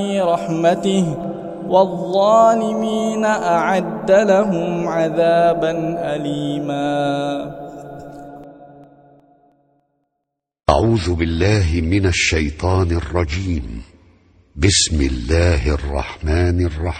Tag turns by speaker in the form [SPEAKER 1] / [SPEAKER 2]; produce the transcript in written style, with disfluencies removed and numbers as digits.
[SPEAKER 1] رحمته والظالمين أعد لهم عذابا أليما.
[SPEAKER 2] أعوذ بالله من الشيطان الرجيم. بسم الله الرحمن الرحيم.